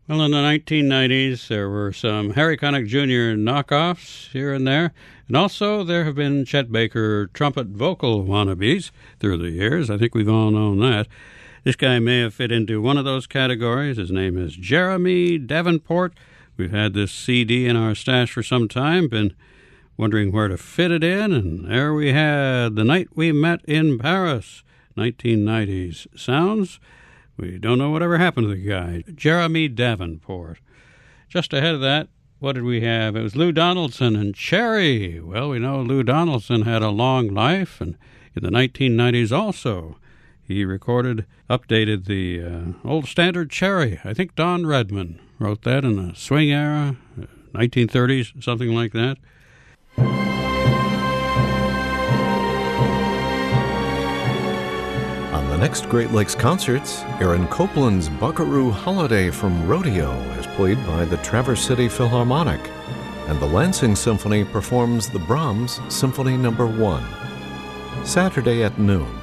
Well, in the 1990s, there were some Harry Connick Jr. knockoffs here and there, and also there have been Chet Baker trumpet vocal wannabes through the years. I think we've all known that. This guy may have fit into one of those categories. His name is Jeremy Davenport. We've had this CD in our stash for some time, been wondering where to fit it in, and there we had The Night We Met in Paris, 1990s sounds. We don't know whatever happened to the guy. Jeremy Davenport. Just ahead of that, what did we have? It was Lou Donaldson and Cherry. Well, we know Lou Donaldson had a long life, and in the 1990s also, he updated the old standard Cherry. I think Don Redman wrote that in the swing era, 1930s, something like that. On the next Great Lakes concerts, Aaron Copland's Buckaroo Holiday from Rodeo is played by the Traverse City Philharmonic, and the Lansing Symphony performs the Brahms Symphony No. 1. Saturday at noon,